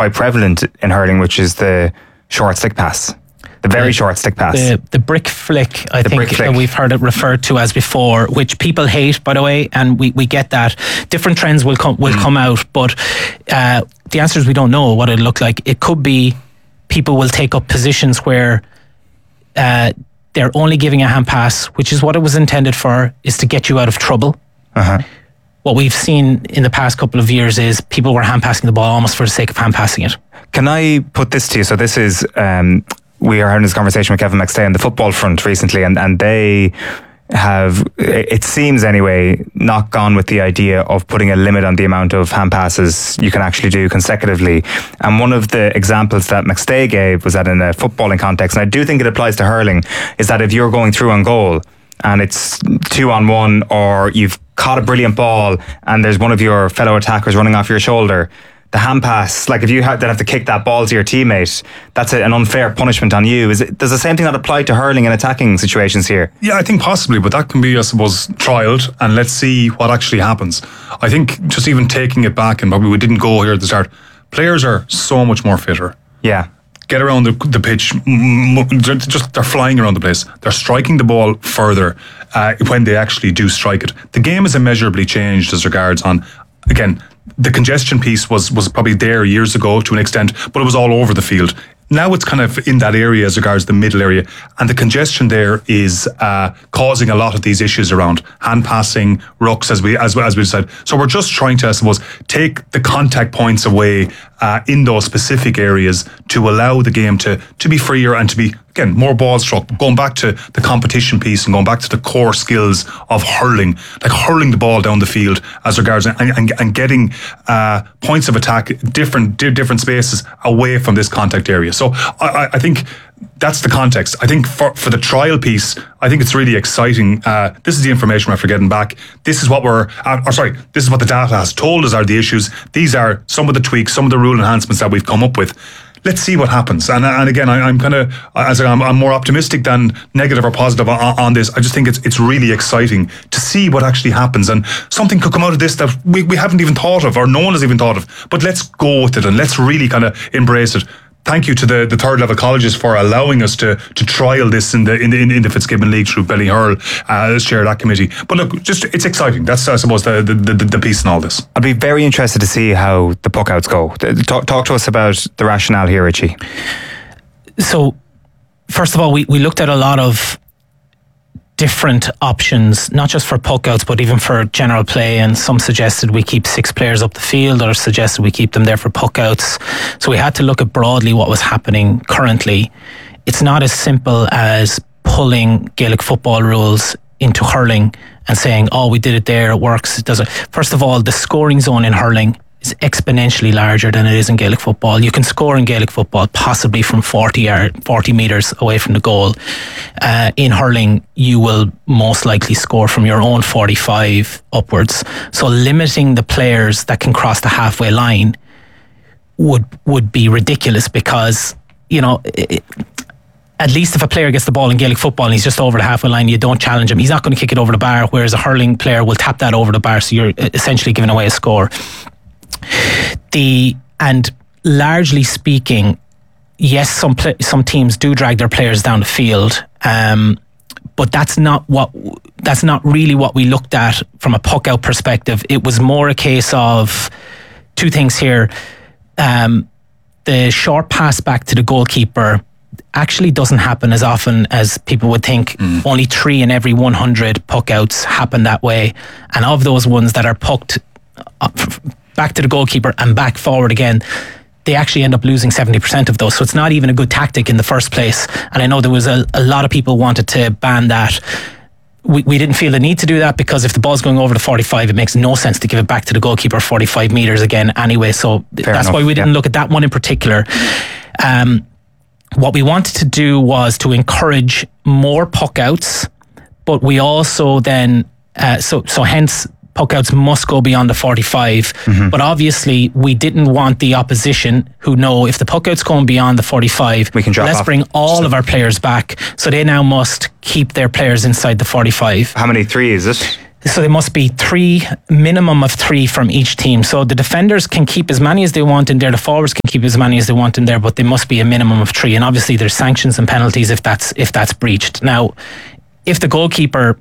quite prevalent in hurling, which is the short stick pass. The very short stick pass. The brick flick, I think we've heard it referred to as before, which people hate, by the way, and we get that. Different trends will come out, but the answer is we don't know what it'll look like. It could be people will take up positions where they're only giving a hand pass, which is what it was intended for, is to get you out of trouble. What we've seen in the past couple of years is people were hand passing the ball almost for the sake of hand passing it. Can I put this to you? So this is... we are having this conversation with Kevin McStay on the football front recently, and they have, it seems anyway, not gone with the idea of putting a limit on the amount of hand passes you can actually do consecutively. And one of the examples that McStay gave was that in a footballing context, and I do think it applies to hurling, is that if you're going through on goal and it's 2-on-1, or you've caught a brilliant ball and there's one of your fellow attackers running off your shoulder, the hand pass, like if you then have to kick that ball to your teammate, that's an unfair punishment on you. Does the same thing not apply to hurling and attacking situations here? Yeah, I think possibly, but that can be, I suppose, trialled, and let's see what actually happens. I think just even taking it back, and probably we didn't go here at the start, players are so much more fitter. Yeah. Get around the pitch, they're flying around the place. They're striking the ball further when they actually do strike it. The game is immeasurably changed as regards on, again, the congestion piece was probably there years ago to an extent, but it was all over the field. Now it's kind of in that area as regards the middle area, and the congestion there is causing a lot of these issues around hand passing, rucks, as we said. So we're just trying to, I suppose, take the contact points away in those specific areas to allow the game to be freer and to be, again, more ball struck. Going back to the competition piece and going back to the core skills of hurling, like hurling the ball down the field as regards and getting points of attack, different spaces away from this contact area. So I think that's the context. I think for the trial piece, I think it's really exciting. This is the information we're getting back. This is what this is what the data has told us are the issues. These are some of the tweaks, some of the rule enhancements that we've come up with. Let's see what happens. And again, I'm kind of, I'm more optimistic than negative or positive on this. I just think it's really exciting to see what actually happens, and something could come out of this that we haven't even thought of, or no one has even thought of. But let's go with it and let's really kind of embrace it. Thank you to the third level colleges for allowing us to trial this in the Fitzgibbon League through Ballyhurl, chair that committee. But look, just it's exciting. That's, I suppose, the piece in all this. I'd be very interested to see how the puck outs go. Talk to us about the rationale here, Richie. So, first of all, we looked at a lot of different options, not just for puck outs, but even for general play. And some suggested we keep 6 players up the field, or suggested we keep them there for puck outs. So we had to look at broadly what was happening currently. It's not as simple as pulling Gaelic football rules into hurling and saying, oh, we did it there, it works, it doesn't. First of all, the scoring zone in hurling is exponentially larger than it is in Gaelic football. You can score in Gaelic football possibly from 40 metres away from the goal. In hurling, you will most likely score from your own 45 upwards. So limiting the players that can cross the halfway line would be ridiculous, because, at least if a player gets the ball in Gaelic football and he's just over the halfway line, you don't challenge him. He's not going to kick it over the bar, whereas a hurling player will tap that over the bar, so you're essentially giving away a score. And largely speaking, yes, some teams do drag their players down the field, but that's not really what we looked at from a puck out perspective. It was more a case of 2 things here. The short pass back to the goalkeeper actually doesn't happen as often as people would think. Only 3 in every 100 puck outs happen that way, and of those ones that are pucked back to the goalkeeper and back forward again, they actually end up losing 70% of those. So it's not even a good tactic in the first place. And I know there was a lot of people wanted to ban that. We didn't feel the need to do that, because if the ball's going over the 45, it makes no sense to give it back to the goalkeeper 45 metres again anyway. So that's why we didn't look at that one in particular. What we wanted to do was to encourage more puck outs, but we also then, so hence puck outs must go beyond the 45. But obviously we didn't want the opposition who know if the puck out's going beyond the 45, we can drop off. Bring all of our players back. So they now must keep their players inside the 45. How many 3 is it? So there must be minimum of 3 from each team. So the defenders can keep as many as they want in there. The forwards can keep as many as they want in there, but there must be a minimum of 3. And obviously there's sanctions and penalties if that's breached. Now, if the goalkeeper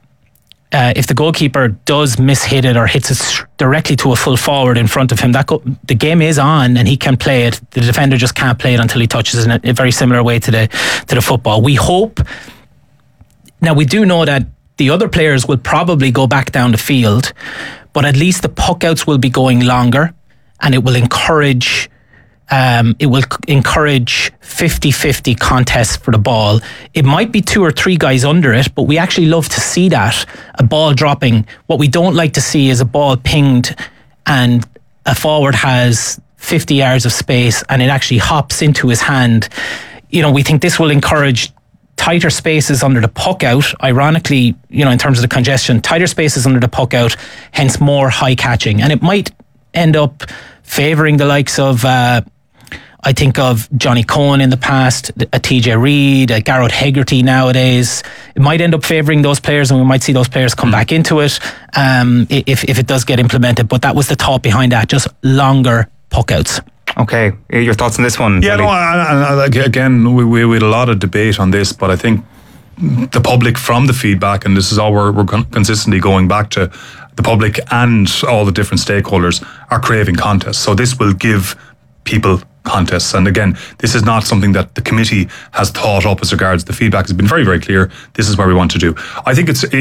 does mishit it or hits it directly to a full forward in front of him, the game is on and he can play it. The defender just can't play it until he touches it in a very similar way to the football. We hope. Now, we do know that the other players will probably go back down the field, but at least the puck outs will be going longer, and it will encourage 50-50 contests for the ball. It might be 2 or 3 guys under it, but we actually love to see that, a ball dropping. What we don't like to see is a ball pinged and a forward has 50 yards of space and it actually hops into his hand. We think this will encourage tighter spaces under the puck out. Ironically, in terms of the congestion, tighter spaces under the puck out, hence more high catching. And it might end up favouring the likes of, I think of Johnny Cohen in the past, a TJ Reid, a Garrett Hegarty nowadays. It might end up favouring those players, and we might see those players come back into it if it does get implemented. But that was the thought behind that, just longer puck outs. Okay, your thoughts on this one? Yeah, again, we had a lot of debate on this, but I think the public, from the feedback, and this is all we're consistently going back to, the public and all the different stakeholders are craving contests. So this will give people contests. And again, this is not something that the committee has thought up as regards. The feedback has been very, very clear. This is where we want to do. I think it's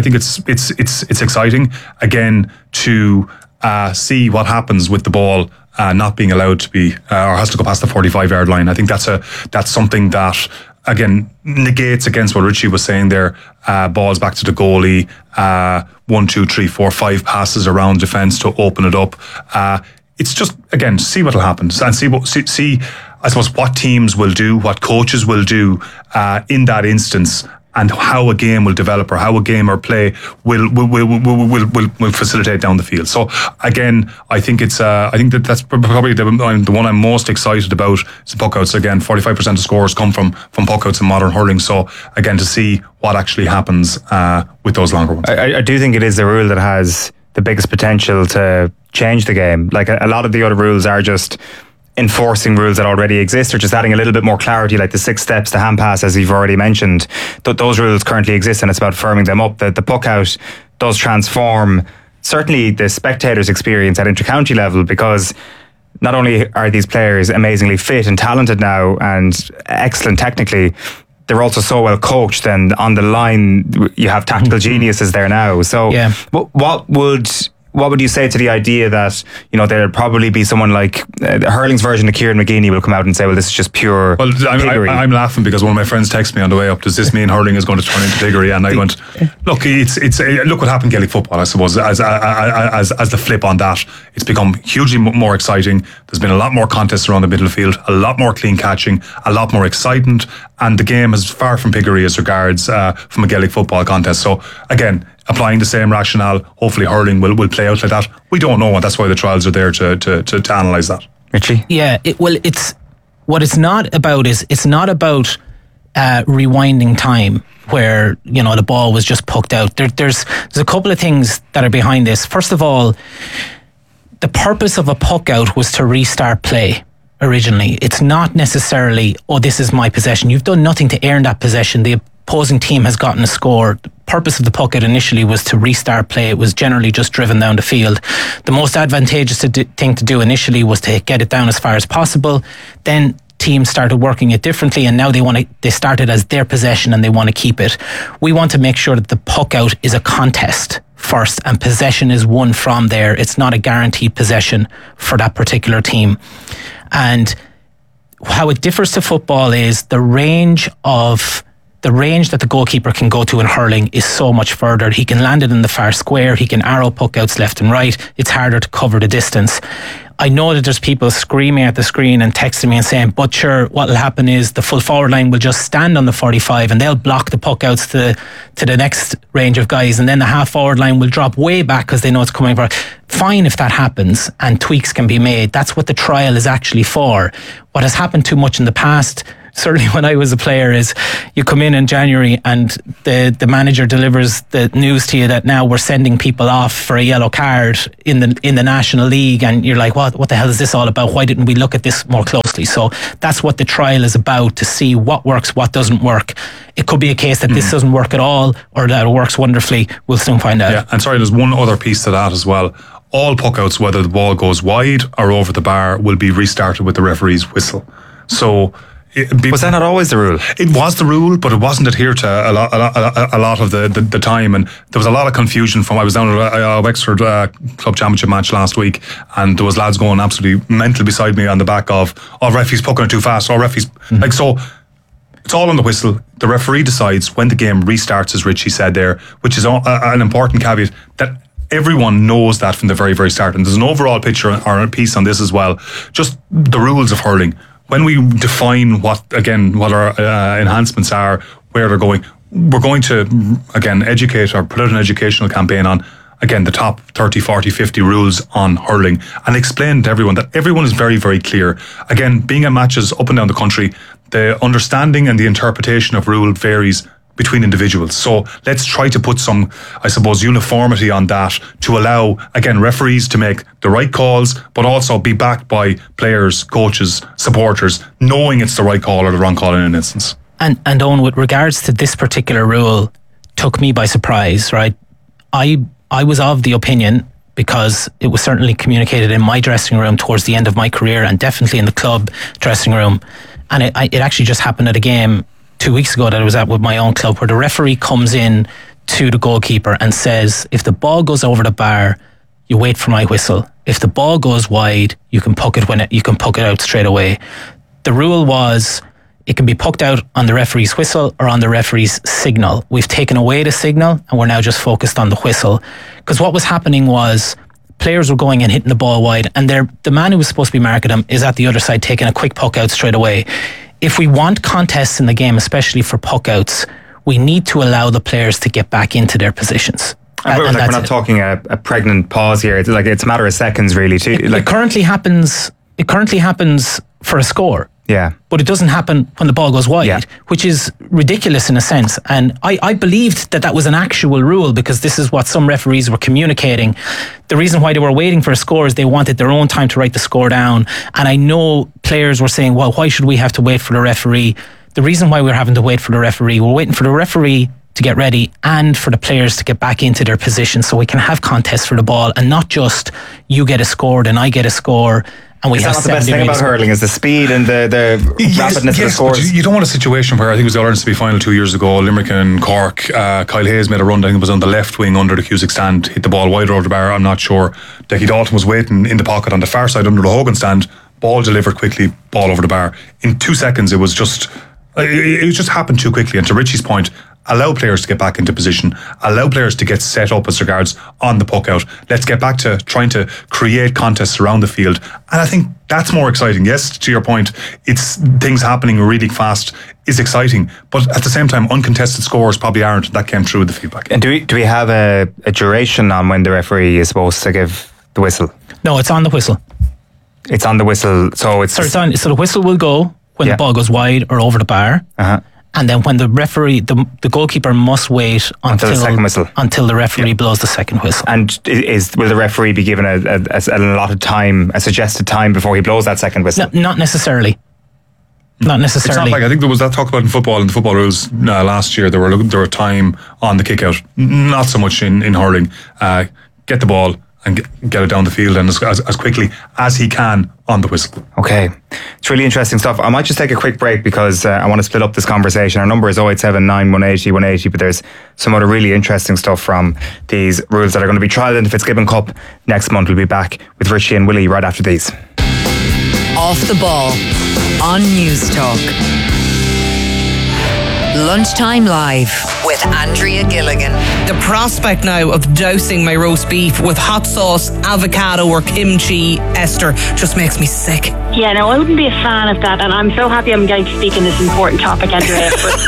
exciting again to see what happens with the ball not being allowed to be or has to go past the 45-yard line. I think that's something that again negates against what Richie was saying there. Balls back to the goalie, 1, 2, 3, 4, 5 passes around defence to open it up. It's just again see what will happen and see I suppose what teams will do, what coaches will do in that instance, and how a game will develop or how a game or play will facilitate down the field. So again, I think that's probably the one I'm most excited about is the puckouts. Again, 45% of scores come from puckouts in modern hurling. So again, to see what actually happens with those longer ones. I do think it is the rule that has the biggest potential to change the game. Like a lot of the other rules are just enforcing rules that already exist, or just adding a little bit more clarity, like the 6 steps, the hand pass, as you've already mentioned. Those rules currently exist, and it's about firming them up. The puck out does transform certainly the spectators' experience at intercounty level, because not only are these players amazingly fit and talented now and excellent technically, they're also so well coached, and on the line you have tactical geniuses there now. So yeah. What would you say to the idea that, there'd probably be someone like hurling's version of Kieran McGeeney will come out and say, well, this is just pure piggery. I'm laughing because one of my friends texted me on the way up, does this mean hurling is going to turn into piggery? And I went, look, look what happened in Gaelic football, I suppose, as the flip on that. It's become hugely more exciting. There's been a lot more contests around the middle field, a lot more clean catching, a lot more excitement, and the game is far from piggery as regards from a Gaelic football contest. So again, applying the same rationale, hopefully hurling will play out like that. We don't know, and that's why the trials are there to analyse that. Richie? Yeah, it's not about rewinding time where the ball was just poked out. There's a couple of things that are behind this. First of all, the purpose of a puck out was to restart play. Originally, it's not necessarily, this is my possession. You've done nothing to earn that possession. The opposing team has gotten a score. The purpose of the puck out initially was to restart play. It was generally just driven down the field. The most advantageous thing to do initially was to get it down as far as possible. Then teams started working it differently, and now they started as their possession and they want to keep it. We want to make sure that the puck out is a contest first, and possession is won from there. It's not a guaranteed possession for that particular team. And how it differs to football is the range that the goalkeeper can go to in hurling is so much further. He can land it in the far square. He can arrow puck outs left and right. It's harder to cover the distance. I know that there's people screaming at the screen and texting me and saying, but sure, what will happen is the full forward line will just stand on the 45 and they'll block the puck outs to the next range of guys, and then the half forward line will drop way back because they know it's coming for. Fine if that happens and tweaks can be made. That's what the trial is actually for. What has happened too much in the past, certainly when I was a player, is you come in January and the manager delivers the news to you that now we're sending people off for a yellow card in the National League, and you're like, what the hell is this all about? Why didn't we look at this more closely? So that's what the trial is about, to see what works, what doesn't work. It could be a case that this doesn't work at all, or that it works wonderfully. We'll soon find out. Yeah, and sorry, there's one other piece to that as well. All puckouts, whether the ball goes wide or over the bar, will be restarted with the referee's whistle. So was that not always the rule? It was the rule, but it wasn't adhered to a lot of the time, and there was a lot of confusion. I was down at a Wexford club championship match last week, and there was lads going absolutely mental beside me on the back of, referees pucking it too fast, referees like so. It's all on the whistle. The referee decides when the game restarts, as Richie said there, which is an important caveat that everyone knows that from the very, very start. And there's an overall picture or a piece on this as well. Just the rules of hurling. When we define what our enhancements are, where they're going, we're going to, again, educate or put out an educational campaign on, again, the top 30, 40, 50 rules on hurling, and explain to everyone that everyone is very, very clear. Again, being at matches up and down the country, the understanding and the interpretation of rule varies between individuals. So let's try to put some, I suppose, uniformity on that to allow, again, referees to make the right calls, but also be backed by players, coaches, supporters, knowing it's the right call or the wrong call in an instance. And Owen, with regards to this particular rule, took me by surprise, right? I was of the opinion, because it was certainly communicated in my dressing room towards the end of my career, and definitely in the club dressing room, and it actually just happened at a game 2 weeks ago that I was at with my own club, where the referee comes in to the goalkeeper and says, if the ball goes over the bar, you wait for my whistle. If the ball goes wide, you can puck it out straight away. The rule was, it can be pucked out on the referee's whistle or on the referee's signal. We've taken away the signal and we're now just focused on the whistle. Because what was happening was, players were going and hitting the ball wide, and the man who was supposed to be marking them is at the other side taking a quick puck out straight away. If we want contests in the game, especially for puck outs, we need to allow the players to get back into their positions. We're not talking a pregnant pause here. It's a matter of seconds, really. Too. It currently happens for a score. Yeah. But it doesn't happen when the ball goes wide, which is ridiculous in a sense. And I believed that was an actual rule, because this is what some referees were communicating. The reason why they were waiting for a score is they wanted their own time to write the score down. And I know players were saying, well, why should we have to wait for the referee? The reason why we're having to wait for the referee, we're waiting for the referee to get ready and for the players to get back into their position, so we can have contests for the ball, and not just you get a score and I get a score. And we have the best thing about hurling is the speed and the rapidness of the scores. You don't want a situation where, I think it was the All-Ireland semi-final 2 years ago, Limerick and Cork, Kyle Hayes made a run, I think it was on the left wing under the Cusack stand, hit the ball wider over the bar, I'm not sure. Decky Dalton was waiting in the pocket on the far side under the Hogan stand, ball delivered quickly, ball over the bar. In 2 seconds, it just happened too quickly. And to Richie's point, allow players to get back into position, allow players to get set up as regards on the puck out. Let's get back to trying to create contests around the field. And I think that's more exciting. Yes, to your point, it's things happening really fast is exciting, but at the same time, uncontested scores probably aren't. That came through with the feedback. And do we have a duration on when the referee is supposed to give the whistle? No, it's on the whistle. It's on the whistle, so it's... So the whistle will go when the ball goes wide or over the bar. Uh-huh. And then when the referee, the goalkeeper must wait until the second whistle, until the referee blows the second whistle. And will the referee be given a lot of time, a suggested time before he blows that second whistle? No, not necessarily. Not necessarily. It's not like, I think there was that talk about in football, in the football rules last year. There were time on the kick out, not so much in hurling. Get the ball and get it down the field, and as quickly as he can on the whistle. Okay. It's really interesting stuff. I might just take a quick break, because I want to split up this conversation. Our number is 0879 180 180, but there's some other really interesting stuff from these rules that are going to be trialled in the Fitzgibbon Cup next month. We'll be back with Richie and Willie right after these. Off the Ball on News Talk. Lunchtime Live with Andrea Gilligan. The prospect now of dousing my roast beef with hot sauce, avocado or kimchi, Esther, just makes me sick. Yeah, no, I wouldn't be a fan of that, and I'm so happy I'm getting to speak in this important topic, Andrea.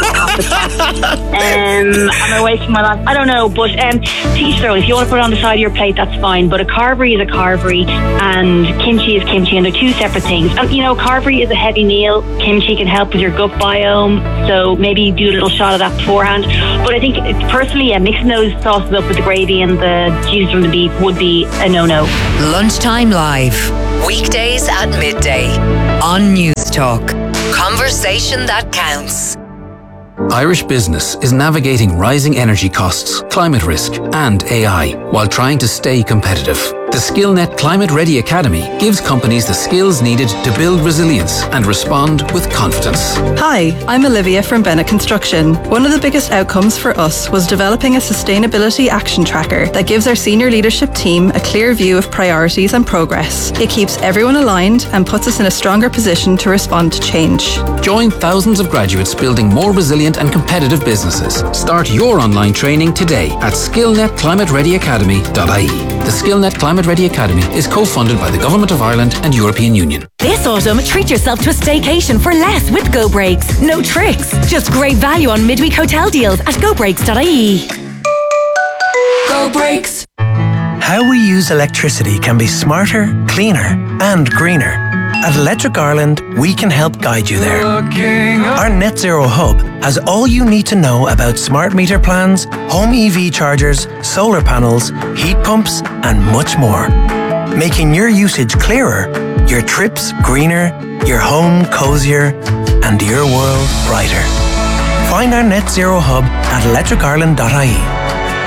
I'm away from my life. I don't know, but to each their own. If you want to put it on the side of your plate, that's fine. But a carvery is a carvery, and kimchi is kimchi, and they're two separate things. And carvery is a heavy meal. Kimchi can help with your gut biome, so maybe do a little shot of that beforehand. But I think personally, mixing those sauces up with the gravy and the juice from the beef would be a no-no. Lunchtime Live. Weekdays at midday on News Talk. Conversation that counts. Irish business is navigating rising energy costs, climate risk and AI while trying to stay competitive. The SkillNet Climate Ready Academy gives companies the skills needed to build resilience and respond with confidence. Hi, I'm Olivia from Bennett Construction. One of the biggest outcomes for us was developing a sustainability action tracker that gives our senior leadership team a clear view of priorities and progress. It keeps everyone aligned and puts us in a stronger position to respond to change. Join thousands of graduates building more resilient and competitive businesses. Start your online training today at skillnetclimatereadyacademy.ie. The SkillNet Climate Ready Academy is co-funded by the Government of Ireland and European Union. This autumn, treat yourself to a staycation for less with Go Breaks. No tricks, just great value on midweek hotel deals at gobreaks.ie. Go Breaks. How we use electricity can be smarter, cleaner and greener. At Electric Ireland, we can help guide you there. Our Net Zero Hub has all you need to know about smart meter plans, home EV chargers, solar panels, heat pumps and much more. Making your usage clearer, your trips greener, your home cozier and your world brighter. Find our Net Zero Hub at electricireland.ie.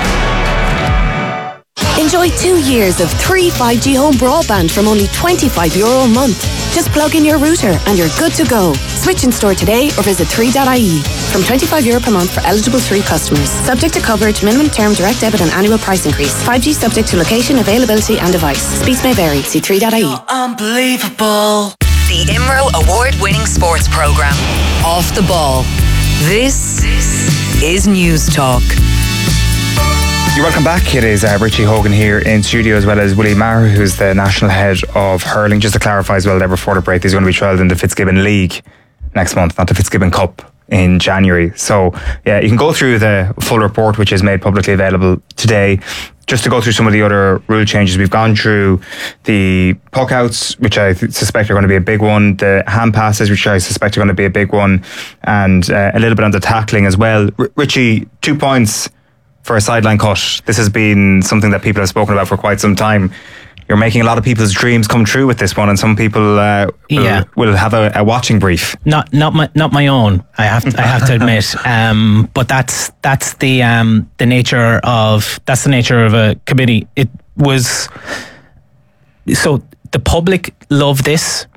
Enjoy 2 years of 3 5G home broadband from only €25 a month. Just plug in your router and you're good to go. Switch in store today or visit 3.ie. From €25 per month for eligible 3 customers. Subject to coverage, minimum term, direct debit and annual price increase. 5G subject to location, availability and device. Speeds may vary. See 3.ie. Unbelievable. The IMRO award-winning sports programme. Off the Ball. This is News Talk. You're welcome back. It is Richie Hogan here in studio, as well as Willie Maher, who's the national head of hurling. Just to clarify as well, there before the break, he's going to be trialled in the Fitzgibbon League next month, not the Fitzgibbon Cup in January. So yeah, you can go through the full report, which is made publicly available today. Just to go through some of the other rule changes, we've gone through the puck outs, which I suspect are going to be a big one, the hand passes, which I suspect are going to be a big one, and a little bit on the tackling as well. Richie, 2 points for a sideline cut. This has been something that people have spoken about for quite some time. You're making a lot of people's dreams come true with this one, and some people will have a watching brief. Not my own. I have to admit. But that's the nature of a committee. It was so the public love this.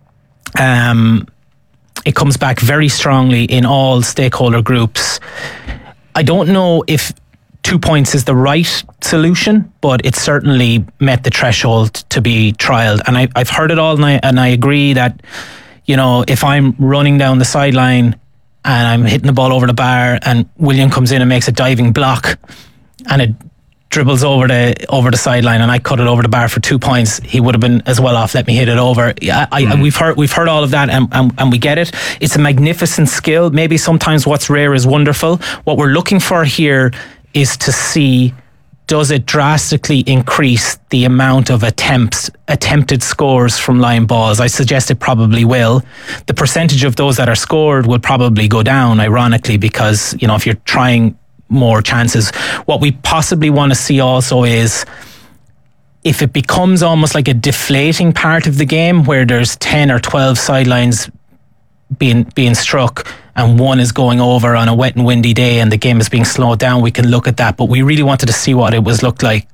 It comes back very strongly in all stakeholder groups. I don't know if 2 points is the right solution, but it certainly met the threshold to be trialled. And I've heard it all, and I agree that, if I'm running down the sideline and I'm hitting the ball over the bar and William comes in and makes a diving block and it dribbles over the sideline and I cut it over the bar for 2 points, he would have been as well off let me hit it over. We've heard all of that and we get it. It's a magnificent skill. Maybe sometimes what's rare is wonderful. What we're looking for here is to see, does it drastically increase the amount of attempted scores from line balls? I suggest it probably will. The percentage of those that are scored will probably go down, ironically, because, if you're trying more chances. What we possibly want to see also is if it becomes almost like a deflating part of the game where there's 10 or 12 sidelines being struck and one is going over on a wet and windy day and the game is being slowed down, we can look at that. But we really wanted to see what it looked like.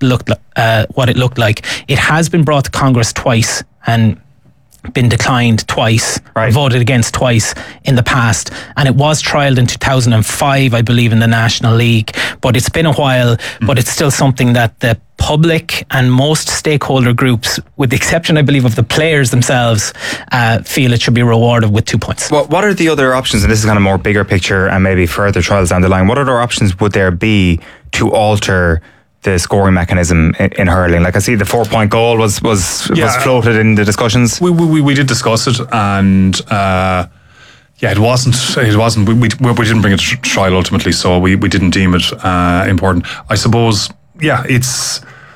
It has been brought to Congress twice and been declined twice, voted against twice in the past, and it was trialled in 2005, I believe, in the National League. But it's been a while, but it's still something that the public and most stakeholder groups, with the exception, I believe, of the players themselves, feel it should be rewarded with 2 points. Well, what are the other options? And this is kind of more bigger picture and maybe further trials down the line. What other options would there be to alter the scoring mechanism in hurling? Like, I see the 4-point goal was floated in the discussions. We did discuss it, and it wasn't. We didn't bring it to trial ultimately, so we didn't deem it important. I suppose. Yeah, it's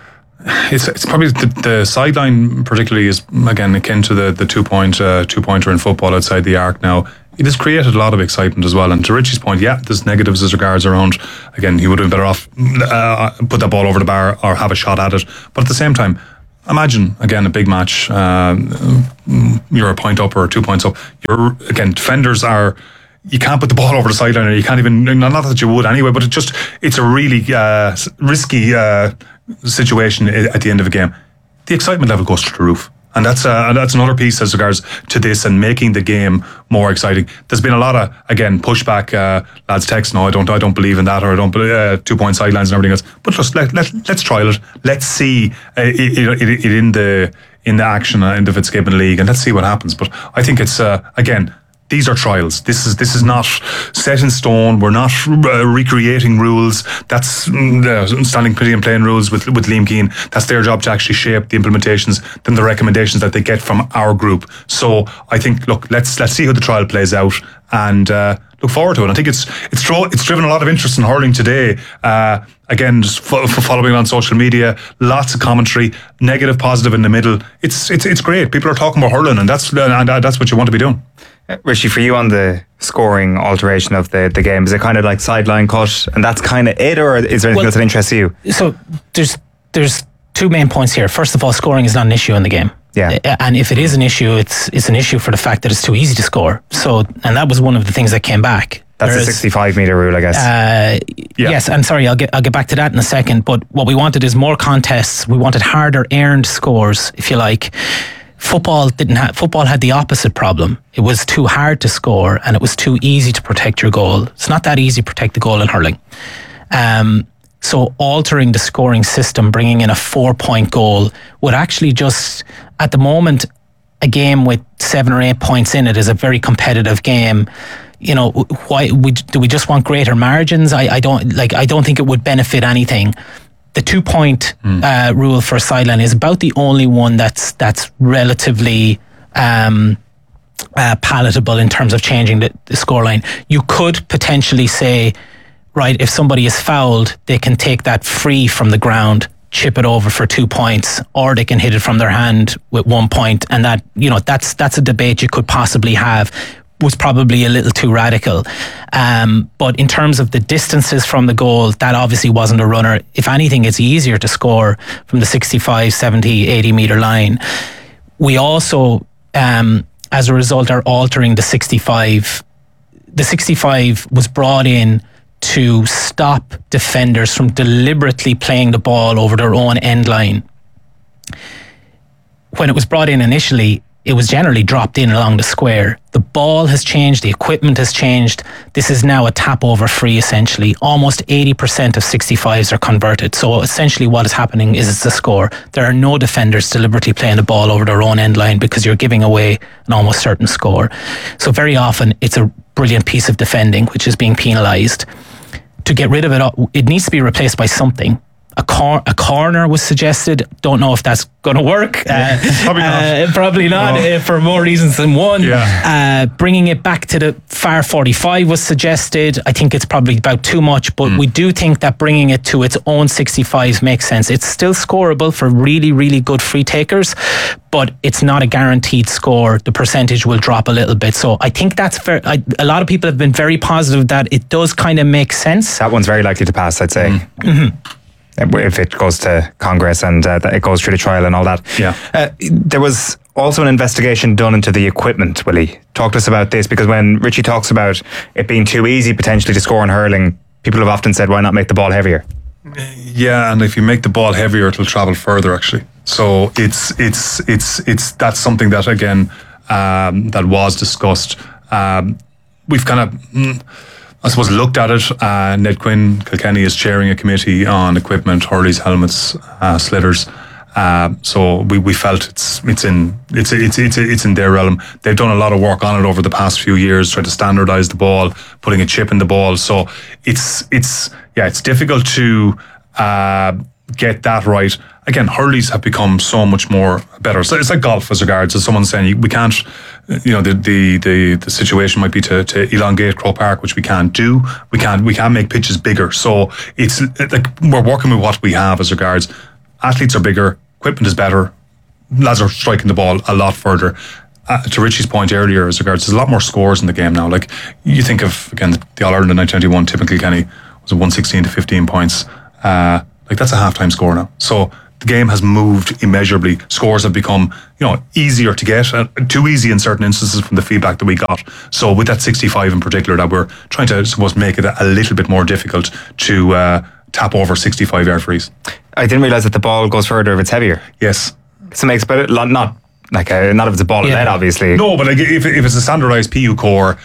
probably the sideline particularly is again akin to the 2-pointer in football outside the arc now. It has created a lot of excitement as well. And to Richie's point, there's negatives as regards around. Again, he would have been better off put that ball over the bar or have a shot at it. But at the same time, imagine again a big match. You're a point up or 2 points up. Defenders are. You can't put the ball over the sideline, or you can't even. Not that you would anyway, but it's a really risky situation at the end of a game. The excitement level goes through the roof. And that's another piece as regards to this and making the game more exciting. There's been a lot of, again, pushback. Lads text, no, I don't believe in that, or I don't believe 2-point sidelines and everything else. But just let's trial it. Let's see it in the action in the Fitzgibbon League, and let's see what happens. But I think it's again. These are trials. This is not set in stone. We're not recreating rules. That's standing pretty and playing rules with Liam Keane. That's their job to actually shape the implementations, then the recommendations that they get from our group. So I think, look, let's see how the trial plays out, and look forward to it. I think it's driven a lot of interest in hurling today. Again, just following on social media, lots of commentary, negative, positive in the middle. It's great. People are talking about hurling, and that's what you want to be doing. Richie, for you on the scoring alteration of the game, is it kind of like sideline cut and that's kind of it, or is there anything else that interests you? So there's two main points here. First of all, scoring is not an issue in the game. Yeah. And if it is an issue, it's an issue for the fact that it's too easy to score. So, and that was one of the things that came back. That's the 65-metre rule, I guess. Yes, and sorry, I'll get back to that in a second. But what we wanted is more contests. We wanted harder earned scores, if you like. Football had the opposite problem. It was too hard to score, and it was too easy to protect your goal. It's not that easy to protect the goal in hurling. So altering the scoring system, bringing in a 4-point goal, would actually just, at the moment, a game with 7 or 8 points in it is a very competitive game. You know, why do we just want greater margins? I don't think it would benefit anything. The 2-point rule for a sideline is about the only one that's relatively palatable in terms of changing the scoreline. You could potentially say, right, if somebody is fouled, they can take that free from the ground, chip it over for 2 points, or they can hit it from their hand with 1 point, and that, you know, that's a debate you could possibly have. Was probably a little too radical. But in terms of the distances from the goal, that obviously wasn't a runner. If anything, it's easier to score from the 65, 70, 80 metre line. We also, as a result, are altering the 65. The 65 was brought in to stop defenders from deliberately playing the ball over their own end line. When it was brought in initially, it was generally dropped in along the square. The ball has changed, the equipment has changed. This is now a tap over free, essentially. Almost 80% of 65s are converted. So essentially what is happening is it's a score. There are no defenders deliberately playing the ball over their own end line because you're giving away an almost certain score. So very often it's a brilliant piece of defending which is being penalised. To get rid of it, it needs to be replaced by something. A corner was suggested. Don't know if that's going to work. Probably not. For more reasons than one. Yeah. Bringing it back to the far 45 was suggested. I think it's probably about too much, but we do think that bringing it to its own 65s makes sense. It's still scoreable for really, really good free takers, but it's not a guaranteed score. The percentage will drop a little bit. So I think that's fair. A lot of people have been very positive that it does kind of make sense. That one's very likely to pass, I'd say. Mm-hmm. If it goes to Congress and it goes through the trial and all that. Yeah. There was also an investigation done into the equipment, Willie. Talk to us about this, because when Richie talks about it being too easy potentially to score in hurling, people have often said, why not make the ball heavier? Yeah, and if you make the ball heavier, it'll travel further, actually. So it's that's something that, again, that was discussed. We've kind of... I suppose looked at it. Ned Quinn Kilkenny is chairing a committee on equipment, hurleys, helmets, slitters. So we felt it's in their realm. They've done a lot of work on it over the past few years, trying to standardise the ball, putting a chip in the ball. So it's difficult to get that right. Again, hurleys have become so much more better. So it's like golf as regards, as someone's saying, we can't, the situation might be to elongate Croke Park, which we can't do. We can't make pitches bigger. So it's like we're working with what we have as regards. Athletes are bigger, equipment is better, lads are striking the ball a lot further. To Richie's point earlier as regards, there's a lot more scores in the game now. Like you think of, again, the All-Ireland in 1921, typically, Kenny, was 116 to 15 points. Like that's a half-time score now. So the game has moved immeasurably. Scores have become, easier to get, too easy in certain instances from the feedback that we got. So with that 65 in particular, that we're trying to, I suppose, make it a little bit more difficult to tap over 65-yard frees. I didn't realise that the ball goes further if it's heavier. Yes. So it makes better, not if it's a ball of lead, obviously. No, but like if it's a standardised PU core,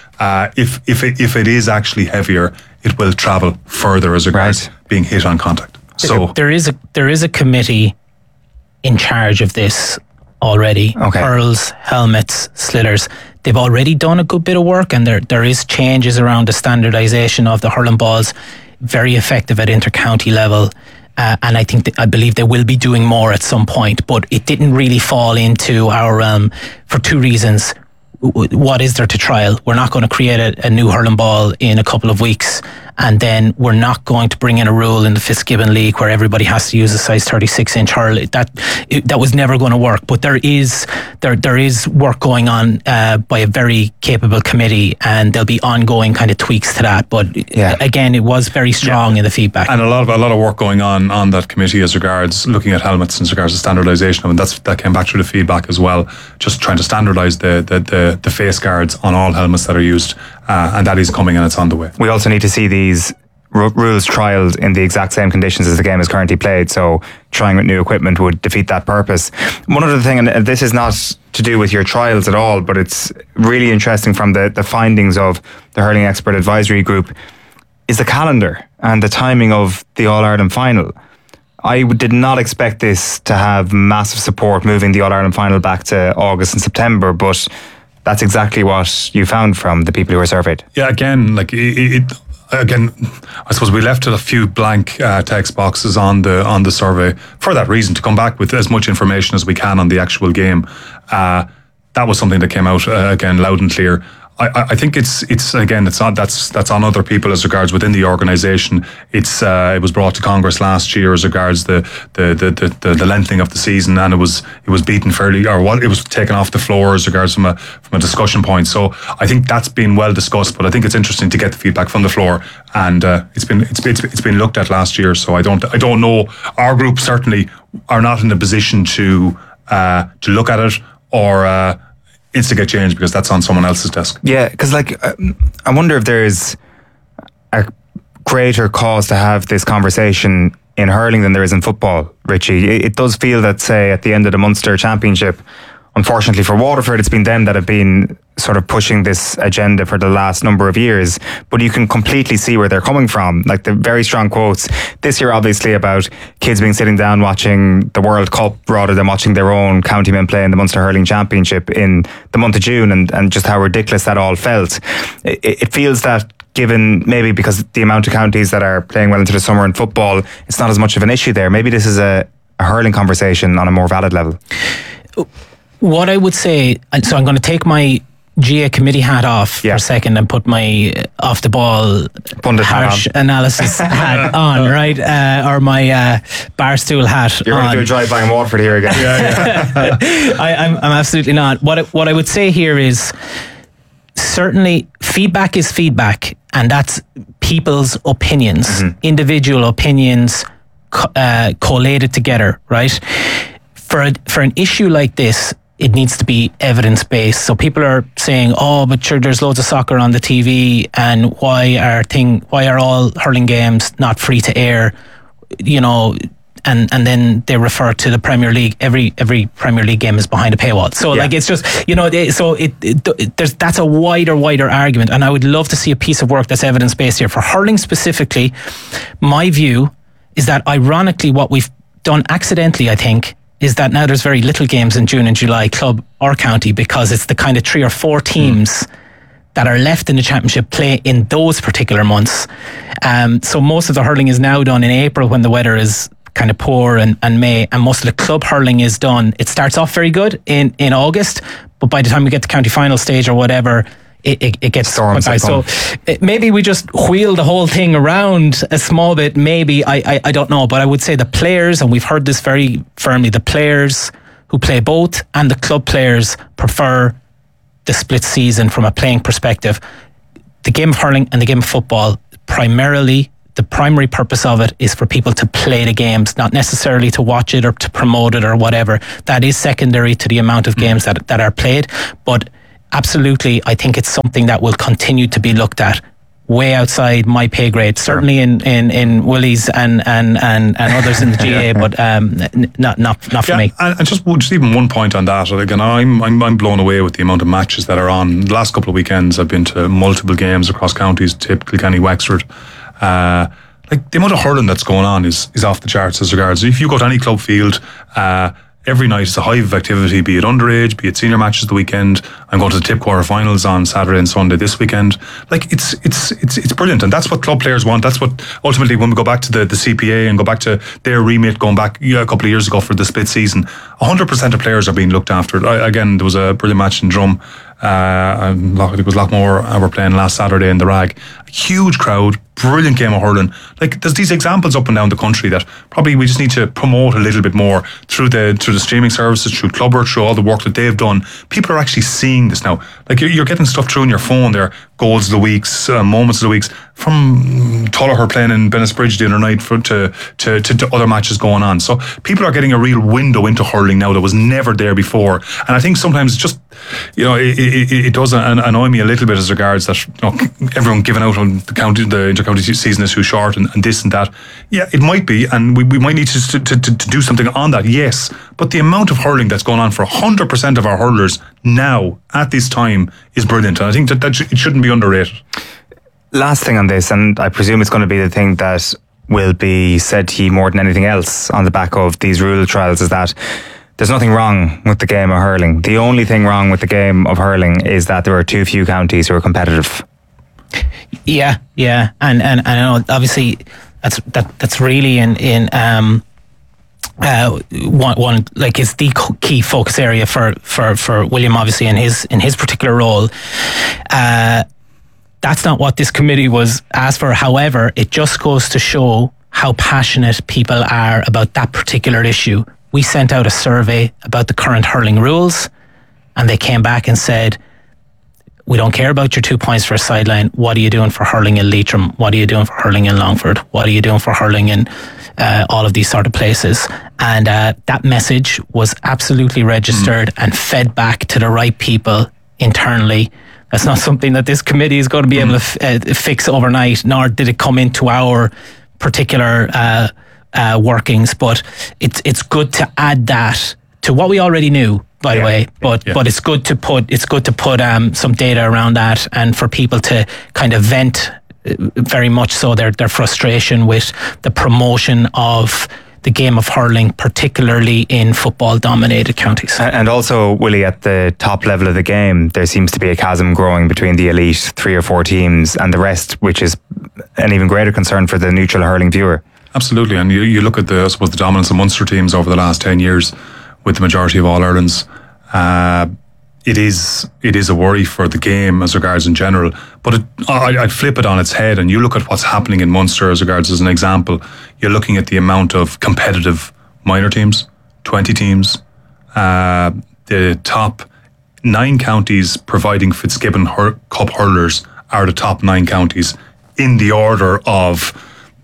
if it is actually heavier, it will travel further as regards being hit on contact. So there is a committee in charge of this already. Hurls, helmets, slitters. They've already done a good bit of work, and there is changes around the standardisation of the hurling balls. Very effective at inter-county level. And I believe they will be doing more at some point, but it didn't really fall into our realm for two reasons. What is there to trial? We're not going to create a new hurling ball in a couple of weeks, and then we're not going to bring in a rule in the Fitzgibbon League where everybody has to use a size 36-inch hurl. That was never going to work. But there is work going on by a very capable committee, and there'll be ongoing kind of tweaks to that. But again, it was very strong in the feedback, and a lot of work going on that committee as regards looking at helmets and as regards to standardisation. I mean, that came back through the feedback as well. Just trying to standardise the face guards on all helmets that are used, and that is coming and it's on the way. We also need to see these rules trialled in the exact same conditions as the game is currently played, so trying with new equipment would defeat that purpose. One other thing, and this is not to do with your trials at all, but it's really interesting from the findings of the Hurling Expert Advisory Group, is the calendar and the timing of the All-Ireland final. I did not expect this to have massive support, moving the All-Ireland final back to August and September, but that's exactly what you found from the people who were surveyed. Yeah, again, I suppose we left a few blank text boxes on the survey for that reason, to come back with as much information as we can on the actual game. That was something that came out again loud and clear. I think it's not that's on other people as regards within the organisation. It was brought to Congress last year as regards the lengthening of the season, and it was beaten fairly, or what, it was taken off the floor as regards from a discussion point. So I think that's been well discussed, but I think it's interesting to get the feedback from the floor, and it's been looked at last year. So I don't know. Our group certainly are not in a position to look at it or instigate change, because that's on someone else's desk. Yeah, because I wonder if there's a greater cause to have this conversation in hurling than there is in football, Richie. It does feel that, say, at the end of the Munster Championship, unfortunately for Waterford, it's been them that have been sort of pushing this agenda for the last number of years, but you can completely see where they're coming from. Like the very strong quotes this year, obviously, about kids being sitting down watching the World Cup rather than watching their own county men play in the Munster Hurling Championship in the month of June, and just how ridiculous that all felt. It feels that, given maybe because the amount of counties that are playing well into the summer in football, it's not as much of an issue there. Maybe this is a hurling conversation on a more valid level. What I would say, so I'm going to take my GA committee hat off for a second and put my off the ball pundit harsh analysis hat on, right? Or my barstool hat. You're going to do a drive-by in Waterford here again. I'm absolutely not. What I would say here is, certainly feedback is feedback, and that's people's opinions, individual opinions collated together, right? For an issue like this, it needs to be evidence-based. So people are saying, but sure, there's loads of soccer on the TV, and why are all hurling games not free to air? And then they refer to the Premier League. Every Premier League game is behind a paywall. So it's just, that's a wider argument. And I would love to see a piece of work that's evidence-based here. For hurling specifically, my view is that, ironically, what we've done accidentally, I think, is that now there's very little games in June and July, club or county, because it's the kind of 3 or 4 teams that are left in the championship play in those particular months. So most of the hurling is now done in April, when the weather is kind of poor and May, and most of the club hurling is done. It starts off very good in August, but by the time we get to county final stage or whatever, it gets storms. So maybe we just wheel the whole thing around a small bit. Maybe I don't know, but I would say the players, and we've heard this very firmly, the players who play both and the club players prefer the split season from a playing perspective. The game of hurling and the game of football, primarily, the primary purpose of it is for people to play the games, not necessarily to watch it or to promote it or whatever. That is secondary to the amount of games that are played. But absolutely, I think it's something that will continue to be looked at way outside my pay grade, certainly in Willie's and others in the GA, but not for me. And just even one point on that. Again, I'm blown away with the amount of matches that are on. The last couple of weekends, I've been to multiple games across counties, typically Kilkenny, Wexford. Like the amount of hurling that's going on is off the charts as regards. If you go to any club field, every night it's a hive of activity, be it underage, be it senior matches the weekend. I'm going to the tip quarterfinals on Saturday and Sunday this weekend. Like it's brilliant, and that's what club players want. That's what ultimately, when we go back to the CPA and go back to their remit going back a couple of years ago for the split season, 100% of players are being looked after. Again, there was a brilliant match in Drum. It was Lockmore were playing last Saturday in the Rag. A huge crowd, brilliant game of hurling. Like there's these examples up and down the country that probably we just need to promote a little bit more through the streaming services, through Clubber, through all the work that they've done. People are actually seeing this now. Like you're getting stuff through on your phone there, goals of the weeks, moments of the weeks, from Tullaher playing in Bennisbridge the other night to other matches going on. So people are getting a real window into hurling now that was never there before. And I think sometimes just, it does annoy me a little bit as regards that, everyone giving out on the intercounty season is too short and this and that. Yeah, it might be, and we might need to do something on that, yes. But the amount of hurling that's going on for 100% of our hurlers now at this time is brilliant, and I think that it shouldn't be underrated. Last thing on this, and I presume it's going to be the thing that will be said to you more than anything else on the back of these rule trials, is that there's nothing wrong with the game of hurling. The only thing wrong with the game of hurling is that there are too few counties who are competitive. Yeah, and I know obviously that's really in one like is the key focus area for William, obviously in his particular role. That's not what this committee was asked for. However, it just goes to show how passionate people are about that particular issue. We sent out a survey about the current hurling rules, and they came back and said, we don't care about your 2 points for a sideline. What are you doing for hurling in Leitrim? What are you doing for hurling in Longford? What are you doing for hurling in all of these sort of places? And that message was absolutely registered and fed back to the right people internally. That's not something that this committee is going to be able to fix overnight, nor did it come into our particular workings. But it's good to add that to what we already knew, by the way. But it's good to put some data around that, and for people to kind of vent very much so their frustration with the promotion of the game of hurling, particularly in football-dominated counties. And also, Willie, at the top level of the game, there seems to be a chasm growing between the elite 3 or 4 teams and the rest, which is an even greater concern for the neutral hurling viewer. Absolutely, and you look at the dominance of Munster teams over the last 10 years with the majority of All-Irelands. It is a worry for the game as regards in general, but I'd flip it on its head, and you look at what's happening in Munster as regards as an example. You're looking at the amount of competitive minor teams, 20 teams, the top 9 counties providing Fitzgibbon Cup hurlers are the top 9 counties in the order of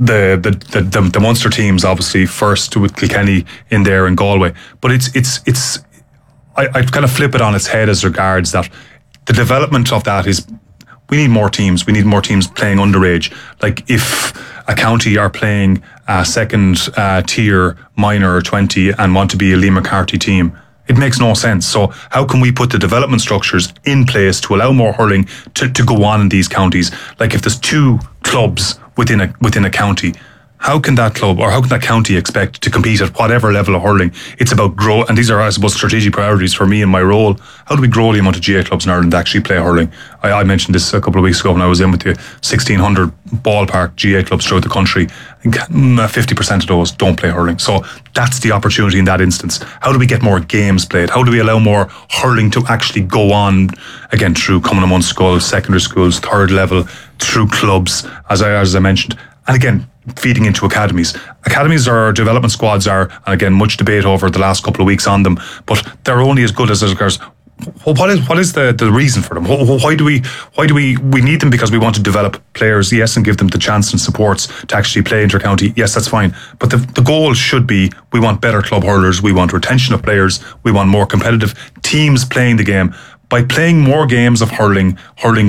the Munster teams, obviously first with Kilkenny in there and Galway, but it's I'd kind of flip it on its head as regards that the development of that is we need more teams. We need more teams playing underage. Like if a county are playing a second tier minor 20 and want to be a Lee McCarthy team, it makes no sense. So how can we put the development structures in place to allow more hurling to go on in these counties? Like if there's 2 clubs within a county, how can that club or how can that county expect to compete at whatever level of hurling? It's about grow, and these are, I suppose, strategic priorities for me in my role. How do we grow the amount of GA clubs in Ireland that actually play hurling? I mentioned this a couple of weeks ago when I was in with you. 1,600 ballpark GA clubs throughout the country. I think 50% of those don't play hurling. So that's the opportunity in that instance. How do we get more games played? How do we allow more hurling to actually go on, again, through coming among schools, secondary schools, third level, through clubs, as I mentioned. And again, feeding into academies. Academies or development squads are, and again, much debate over the last couple of weeks on them, but they're only as good as regards. What is the reason for them? Why do we need them? Because we want to develop players, yes, and give them the chance and supports to actually play inter-county. Yes, that's fine. But the goal should be, we want better club hurlers, we want retention of players, we want more competitive teams playing the game. By playing more games of hurling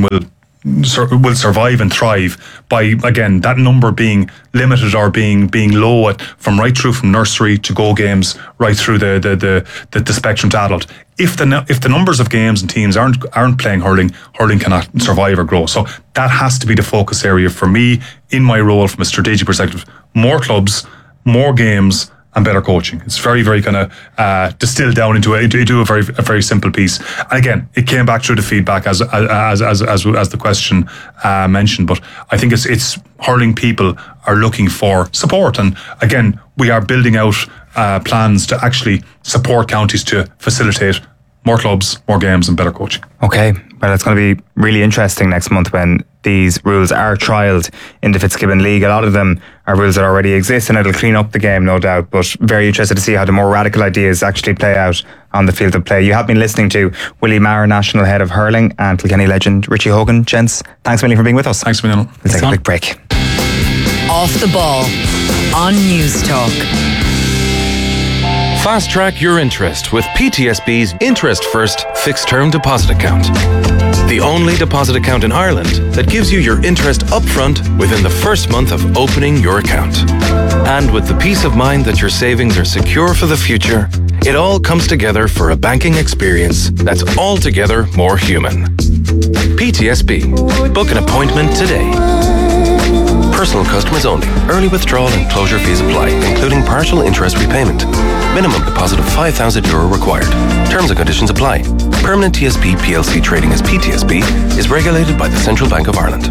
will survive and thrive by, again, that number being limited or being low from nursery to go games right through the spectrum to adult. If the numbers of games and teams aren't playing hurling cannot survive or grow. So that has to be the focus area for me in my role from a strategic perspective. More clubs, more games, and better coaching. It's very, very kind of distilled down into a very simple piece. And again, it came back through the feedback as the question mentioned. But I think it's hurling people are looking for support, and again, we are building out plans to actually support counties to facilitate more clubs, more games, and better coaching. Okay, well, it's going to be really interesting next month when these rules are trialled in the Fitzgibbon League. A lot of them are rules that already exist, and it'll clean up the game, no doubt, but very interested to see how the more radical ideas actually play out on the field of play. You have been listening to Willie Maher, National Head of Hurling, and Kilkenny legend Richie Hogan. Gents, thanks a million for being with us. Thanks, Manil. We'll take a quick break. Off the Ball on News Talk. Fast track your interest with PTSB's Interest First Fixed Term Deposit Account. The only deposit account in Ireland that gives you your interest upfront within the first month of opening your account. And with the peace of mind that your savings are secure for the future, it all comes together for a banking experience that's altogether more human. PTSB. Book an appointment today. Personal customers only. Early withdrawal and closure fees apply, including partial interest repayment. Minimum deposit of €5,000 required. Terms and conditions apply. Permanent TSB PLC trading as PTSB is regulated by the Central Bank of Ireland.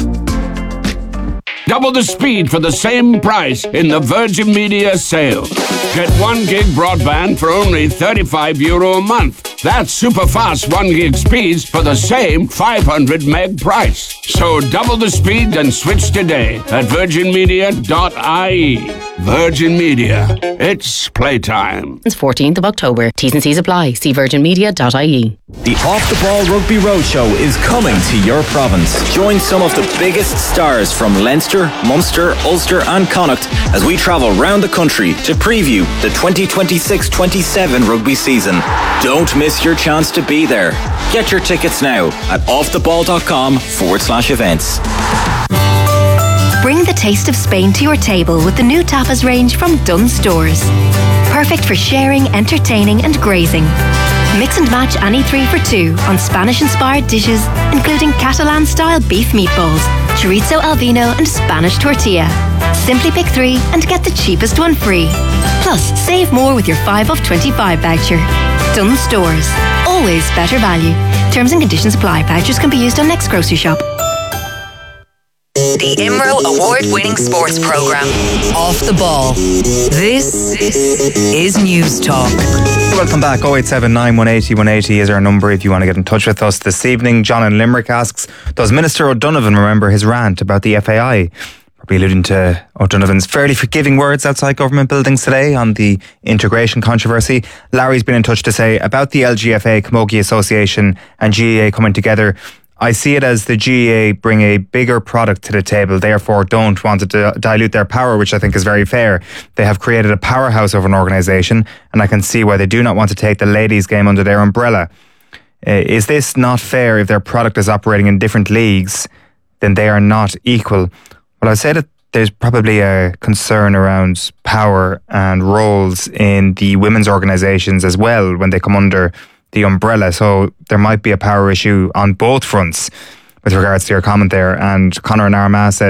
Double the speed for the same price in the Virgin Media sale. Get 1 gig broadband for only €35 a month. That's super fast 1 gig speeds for the same 500 meg price. So double the speed and switch today at virginmedia.ie. Virgin Media. It's playtime. It's 14th of October. T's and C's apply. See virginmedia.ie. The Off the Ball Rugby Roadshow is coming to your province. Join some of the biggest stars from Leinster, Munster, Ulster and Connacht as we travel round the country to preview the 2026-27 rugby season. Don't miss your chance to be there. Get your tickets now at offtheball.com/events. Bring the taste of Spain to your table with the new tapas range from Dunnes Stores. Perfect for sharing, entertaining and grazing. Mix and match any 3 for 2 on Spanish-inspired dishes, including Catalan-style beef meatballs, chorizo al vino and Spanish tortilla. Simply pick 3 and get the cheapest one free. Plus, save more with your 5 off 25 voucher. Dunnes Stores. Always better value. Terms and conditions apply. Vouchers can be used on next grocery shop. The IMRO award-winning sports program, Off the Ball. This is News Talk. Welcome back. 0879 180 180 is our number if you want to get in touch with us this evening. John in Limerick asks, does Minister O'Donovan remember his rant about the FAI? Probably alluding to O'Donovan's fairly forgiving words outside government buildings today on the integration controversy. Larry's been in touch to say about the LGFA, Camogie Association and GAA coming together. I see it as the GAA bring a bigger product to the table, therefore don't want to dilute their power, which I think is very fair. They have created a powerhouse of an organisation, and I can see why they do not want to take the ladies' game under their umbrella. Is this not fair if their product is operating in different leagues, then they are not equal? Well, I'd say that there's probably a concern around power and roles in the women's organisations as well when they come under the umbrella, so there might be a power issue on both fronts with regards to your comment there. And Conor in Armagh says,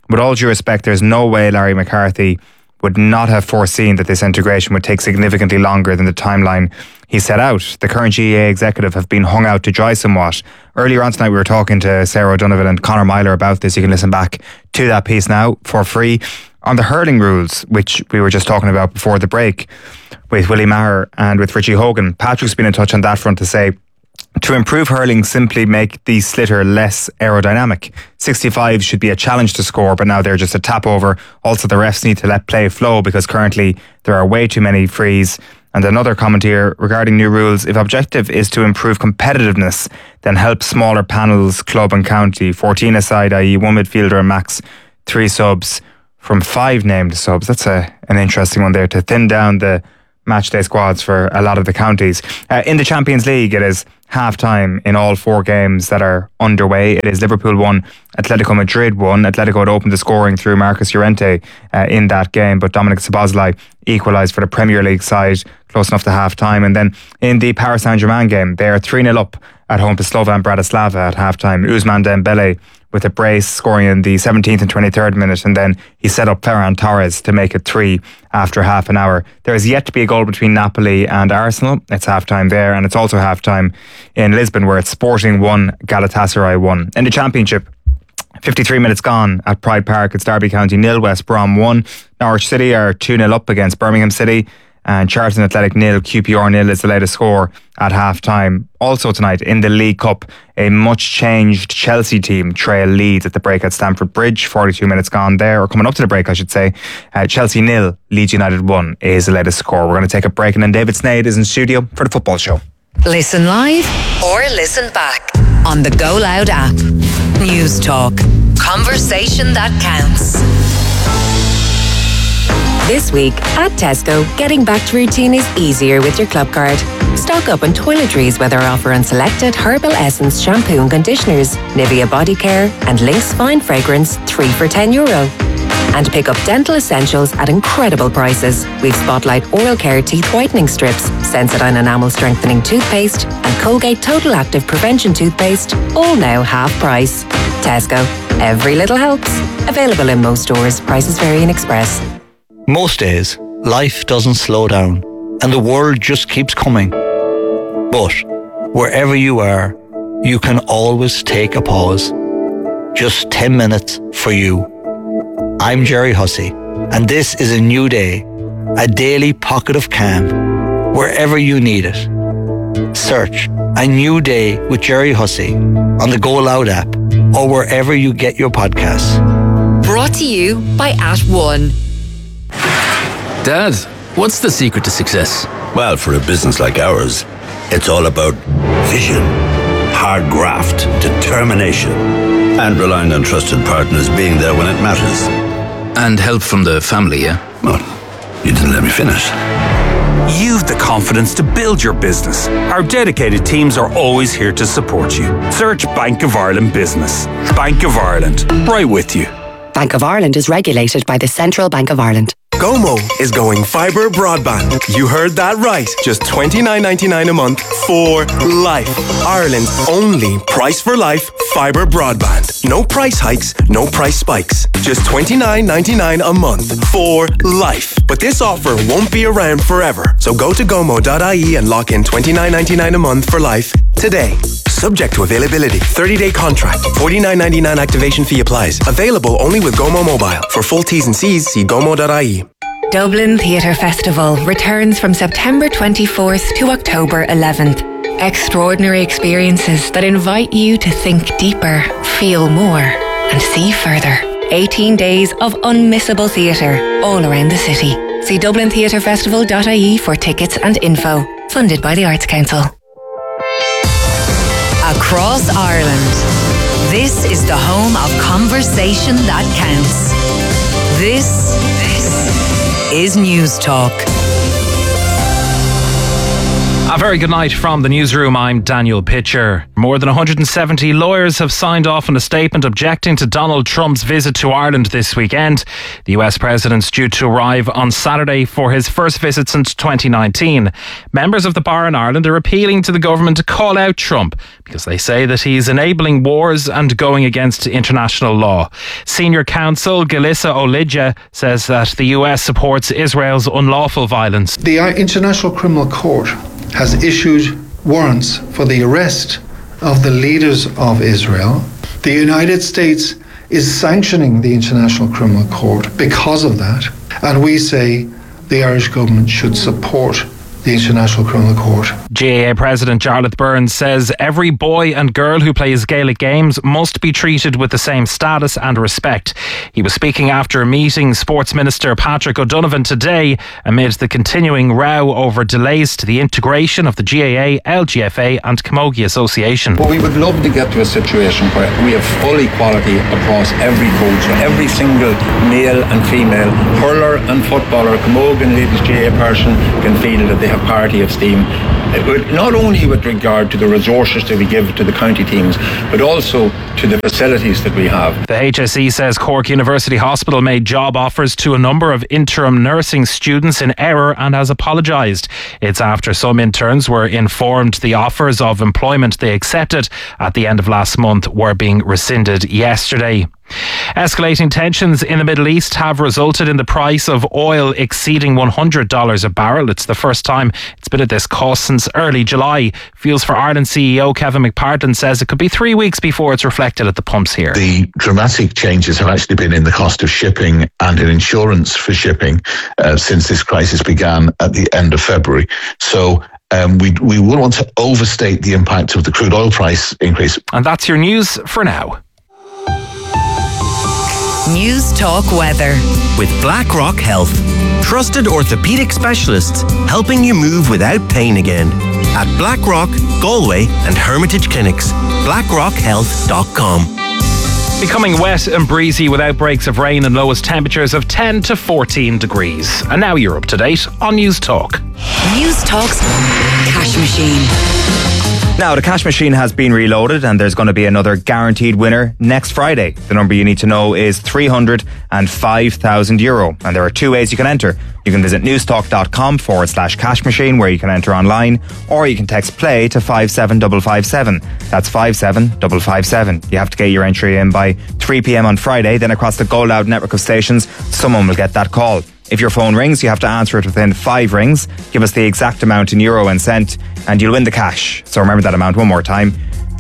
with all due respect, there's no way Larry McCarthy would not have foreseen that this integration would take significantly longer than the timeline he set out. The current GAA executive have been hung out to dry somewhat. Earlier on tonight we were talking to Sarah O'Donovan and Conor Myler about this. You can listen back to that piece now for free. On the hurling rules, which we were just talking about before the break with Willie Maher and with Richie Hogan, Patrick's been in touch on that front to say, to improve hurling, simply make the slitter less aerodynamic. 65 should be a challenge to score, but now they're just a tap over. Also, the refs need to let play flow because currently there are way too many frees. And another comment here regarding new rules, if objective is to improve competitiveness, then help smaller panels, club and county, 14 aside, i.e. one midfielder and max 3 subs from 5 named subs. That's an interesting one there, to thin down the matchday squads for a lot of the counties. In the Champions League, it is half-time in all 4 games that are underway. It is Liverpool 1, Atletico Madrid 1. Atletico had opened the scoring through Marcus Llorente in that game, but Dominic Szoboszlai equalised for the Premier League side close enough to half-time. And then in the Paris Saint-Germain game, they are 3-0 up at home to Slovan Bratislava at half-time. Ousmane Dembele with a brace, scoring in the 17th and 23rd minute, and then he set up Ferran Torres to make it 3 after half an hour. There is yet to be a goal between Napoli and Arsenal. It's half-time there, and it's also half-time in Lisbon, where it's Sporting 1, Galatasaray 1. In the Championship, 53 minutes gone at Pride Park. It's Derby County 0, West Brom 1. Norwich City are 2-0 up against Birmingham City. And Charlton Athletic 0, QPR 0 is the latest score at half-time. Also tonight in the League Cup, a much-changed Chelsea team trail Leeds at the break at Stamford Bridge. 42 minutes gone there, or coming up to the break I should say. Chelsea 0, Leeds United 1 is the latest score. We're going to take a break, and then David Snade is in studio for the football show. Listen live or listen back on the Go Loud app. News Talk. Conversation that counts. This week at Tesco, getting back to routine is easier with your club card. Stock up on toiletries with our offer on selected Herbal Essence shampoo and conditioners, Nivea Body Care and Lynx Fine Fragrance 3 for €10. And pick up dental essentials at incredible prices. We've Spotlight Oral Care Teeth Whitening Strips, Sensodyne Enamel Strengthening Toothpaste and Colgate Total Active Prevention Toothpaste, all now half price. Tesco. Every little helps. Available in most stores. Prices vary in Express. Most days, life doesn't slow down and the world just keeps coming. But wherever you are, you can always take a pause. Just 10 minutes for you. I'm Jerry Hussey, and this is a new day, a daily pocket of calm, wherever you need it. Search A New Day with Jerry Hussey on the Go Loud app or wherever you get your podcasts. Brought to you by @1. Dad, what's the secret to success? Well, for a business like ours, it's all about vision, hard graft, determination, and relying on trusted partners being there when it matters. And help from the family, yeah? Well, you didn't let me finish. You've the confidence to build your business. Our dedicated teams are always here to support you. Search Bank of Ireland Business. Bank of Ireland, right with you. Bank of Ireland is regulated by the Central Bank of Ireland. Gomo is going fibre broadband. You heard that right. Just $29.99 a month for life. Ireland's only price for life fibre broadband. No price hikes, no price spikes. Just $29.99 a month for life. But this offer won't be around forever. So go to gomo.ie and lock in $29.99 a month for life today. Subject to availability. 30-day contract. $49.99 activation fee applies. Available only with Gomo Mobile. For full T's and C's, see gomo.ie. Dublin Theatre Festival returns from September 24th to October 11th. Extraordinary experiences that invite you to think deeper, feel more, and see further. 18 days of unmissable theatre all around the city. See dublintheatrefestival.ie for tickets and info. Funded by the Arts Council. Across Ireland, this is the home of conversation that counts. This is News Talk. A very good night from the newsroom. I'm Daniel Pitcher. More than 170 lawyers have signed off on a statement objecting to Donald Trump's visit to Ireland this weekend. The US president's due to arrive on Saturday for his first visit since 2019. Members of the bar in Ireland are appealing to the government to call out Trump because they say that he's enabling wars and going against international law. Senior counsel Galissa Olidja says that the US supports Israel's unlawful violence. The International Criminal Court has issued warrants for the arrest of the leaders of Israel. The United States is sanctioning the International Criminal Court because of that, and we say the Irish government should support the International Criminal Court. GAA President Jarlath Burns says every boy and girl who plays Gaelic games must be treated with the same status and respect. He was speaking after a meeting Sports Minister Patrick O'Donovan today amid the continuing row over delays to the integration of the GAA, LGFA and Camogie Association. But we would love to get to a situation where we have full equality across every coach, so every single male and female hurler and footballer, Camogie and Ladies GAA person can feel that they have parity of steam, not only with regard to the resources that we give to the county teams, but also to the facilities that we have. The HSE says Cork University Hospital made job offers to a number of interim nursing students in error and has apologised. It's after some interns were informed the offers of employment they accepted at the end of last month were being rescinded yesterday. Escalating tensions in the Middle East have resulted in the price of oil exceeding $100 a barrel. It's the first time it's been at this cost since early July. Fuels for Ireland CEO Kevin McPartlin says it could be 3 weeks before it's reflected at the pumps here. The dramatic changes have actually been in the cost of shipping and in insurance for shipping since this crisis began at the end of February. So we wouldn't want to overstate the impact of the crude oil price increase. And that's your news for now. News Talk Weather with BlackRock Health. Trusted orthopedic specialists helping you move without pain again. At BlackRock, Galway and Hermitage Clinics. BlackRockHealth.com. Becoming wet and breezy with outbreaks of rain and lowest temperatures of 10 to 14 degrees. And now you're up to date on News Talk. News Talk's Cash Machine. Now, the cash machine has been reloaded and there's going to be another guaranteed winner next Friday. The number you need to know is €305,000. And there are two ways you can enter. You can visit newstalk.com/cash machine where you can enter online, or you can text play to 57557. That's 57557. You have to get your entry in by 3 p.m. on Friday. Then across the Go Loud network of stations, someone will get that call. If your phone rings, you have to answer it within 5 rings. Give us the exact amount in euro and cent, and you'll win the cash. So remember that amount one more time.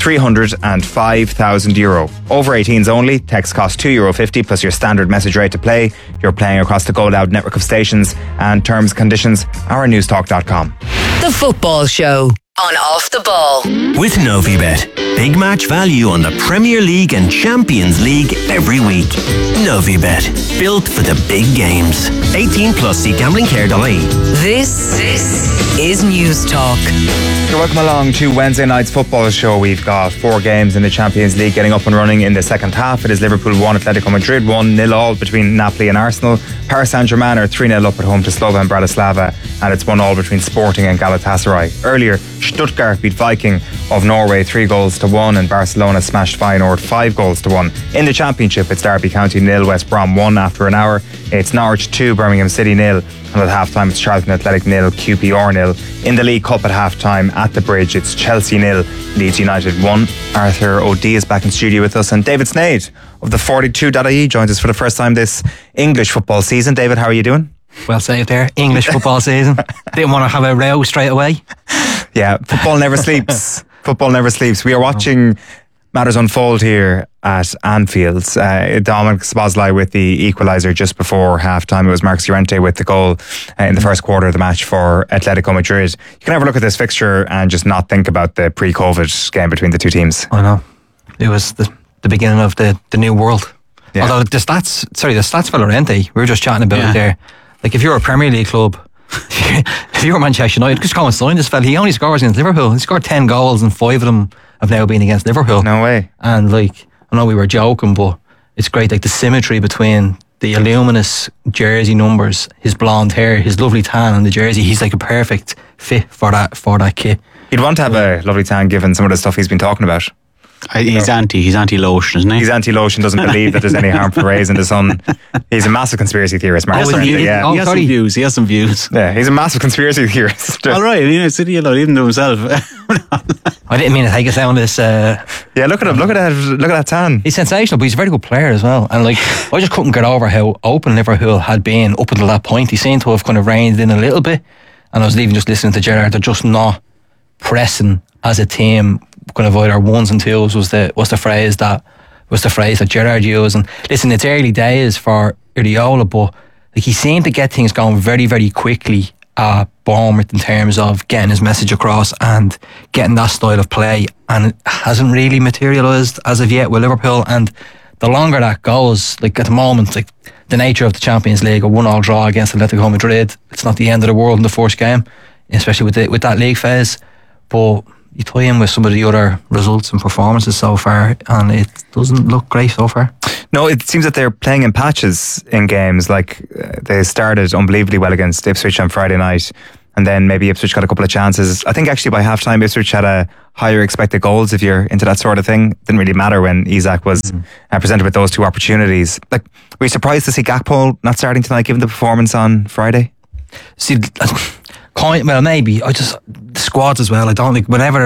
€305,000. Over 18s only. Text costs €2.50 plus your standard message rate to play. You're playing across the Go Loud network of stations, and terms, conditions are on newstalk.com. The Football Show on Off the Ball. With Novibet. Big match value on the Premier League and Champions League every week. Novibet. Built for the big games. 18 plus. See gamblingcare.ie. This is News Talk. So welcome along to Wednesday night's football show. We've got 4 games in the Champions League getting up and running in the second half. It is Liverpool 1, Atletico Madrid 1, 0-0 between Napoli and Arsenal. Paris Saint-Germain are 3-0 up at home to Slovan Bratislava, and it's 1-1 between Sporting and Galatasaray. Earlier, Stuttgart beat Viking of Norway 3-1, and Barcelona smashed Feyenoord 5-1. In the Championship, it's Derby County 0, West Brom 1 after an hour. It's Norwich 2, Birmingham City 0. And at half-time, it's Charlton Athletic 0, QPR 0. In the League Cup at half-time at the Bridge, it's Chelsea 0, Leeds United 1. Arthur O'D is back in studio with us, and David Sneyd of the 42.ie joins us for the first time this English football season. David, how are you doing? Well saved there. English football season. Didn't want to have a row straight away. Yeah, football never sleeps. Football never sleeps. We are watching matters unfold here at Anfield. Dominic Szoboszlai with the equaliser just before half-time. It was Marcos Llorente with the goal in the first quarter of the match for Atletico Madrid. You can have a look at this fixture and just not think about the pre-COVID game between the two teams. I know. It was the beginning of the new world. Yeah. Although the stats for Llorente, we were just chatting about it there. Like, if you're a Premier League club, if you're Manchester United, just go and sign this fella. He only scores against Liverpool. He scored 10 goals and 5 of them have now been against Liverpool. No way. And like, I know we were joking, but it's great, like the symmetry between the luminous jersey numbers, his blonde hair, his lovely tan on the jersey, he's like a perfect fit for that kit. You'd want to have a lovely tan given some of the stuff he's been talking about. He's anti-lotion, isn't he? He's anti-lotion, doesn't believe that there's any harmful rays in the sun. He's a massissive conspircy theorist, Mark. He has some views. Yeah, he's a massive conspiracy theorist. All right, even to himself. I didn't mean to take us down this. Yeah, look at that tan. He's sensational, but he's a very good player as well. And like, I just couldn't get over how open Liverpool had been up until that point. He seemed to have kind of reined in a little bit. And I was even just listening to Gerrard. They're just not pressing as a team. Kind of either ones and twos was the phrase that Gerrard used. And listen, it's early days for Iraola, but like, he seemed to get things going very, very quickly at Bournemouth in terms of getting his message across and getting that style of play, and it hasn't really materialised as of yet with Liverpool. And the longer that goes, like at the moment, like the nature of the Champions League, a 1-1 draw against Atletico Madrid, it's not the end of the world in the first game, especially with that league phase. But you tie in with some of the other results and performances so far, and it doesn't look great so far. No, it seems that they're playing in patches in games. Like they started unbelievably well against Ipswich on Friday night, and then maybe Ipswich got a couple of chances. I think actually by half time Ipswich had a higher expected goals, if you're into that sort of thing. Didn't really matter when Isak was presented with those two opportunities. Like, were you surprised to see Gakpo not starting tonight given the performance on Friday? See, well, maybe. The squads as well. I don't think whenever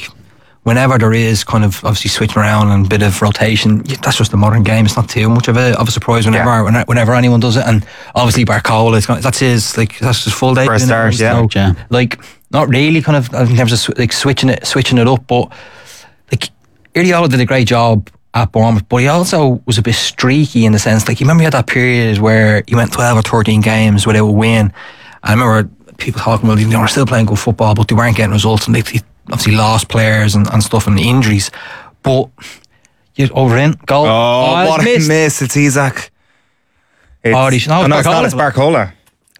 there is kind of obviously switching around and a bit of rotation, that's just the modern game. It's not too much of a surprise whenever anyone does it. And obviously Barcola, that's his full day for a start. So, like, not really kind of in terms of like switching it up, but like Iraola did a great job at Bournemouth, but he also was a bit streaky in the sense, like, you remember he had that period where he went 12 or 13 games without a win. I remember people talking about, they were still playing good football, but they weren't getting results, and they obviously lost players and stuff and injuries. But over in goal. Oh, what a miss! It's Isak. It's Barcola.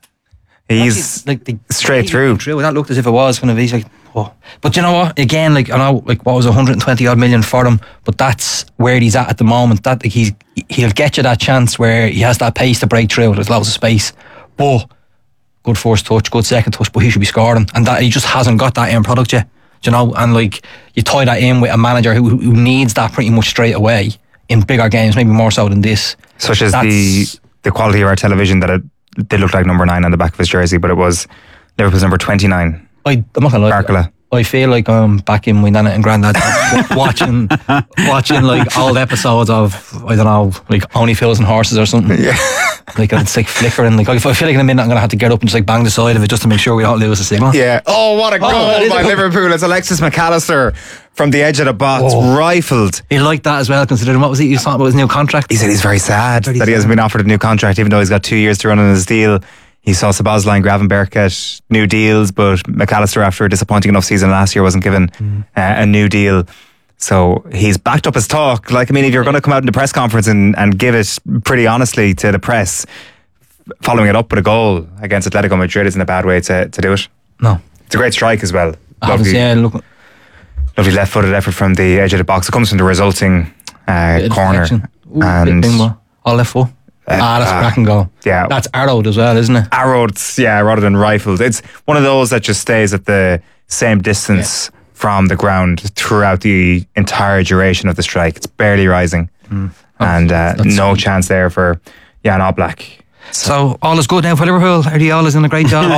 He's like straight through. That looked as if it was kind of easy. Oh. But you know what? Again, like, I know, like, what was 120 odd million for him, but that's where he's at the moment. That like, he'll get you that chance where he has that pace to break through. There's lots of space, but good first touch, good second touch, but he should be scoring, and that he just hasn't got that end product yet. You know, and like, you tie that in with a manager who needs that pretty much straight away in bigger games, maybe more so than this. Such as the quality of our television, that it did look like number 9 on the back of his jersey, but it was Liverpool's number 29. I'm not gonna lie, Barcola. I feel like I'm back in my nana and granddad watching like old episodes of, I don't know, like Only Fools and Horses or something. Yeah. Like, it's like flickering. Like, I feel like in a minute I'm going to have to get up and just like bang the side of it just to make sure we don't lose a signal. Yeah. Oh, what a goal by Liverpool. It's Alexis McAllister from the edge of the box, rifled. He liked that as well, considering what was he was talking about his new contract. He said he's very sad that he hasn't been offered a new contract, even though he's got 2 years to run on his deal. He saw Szoboszlai and Gravenberch get new deals, but McAllister, after a disappointing enough season last year, wasn't given a new deal. So he's backed up his talk. Like, I mean, if you're going to come out in the press conference and give it pretty honestly to the press, following it up with a goal against Atletico Madrid isn't a bad way to do it. No. It's a great strike as well. Lovely left-footed effort from the edge of the box. It comes from the resulting corner. And all left foot. That's a cracking goal. Yeah. That's arrowed as well, isn't it? Arrowed, yeah, rather than rifled. It's one of those that just stays at the same distance from the ground throughout the entire duration of the strike. It's barely rising. And no chance there for Jan Oblak. So all is good now for Liverpool. Iraola's doing a great job.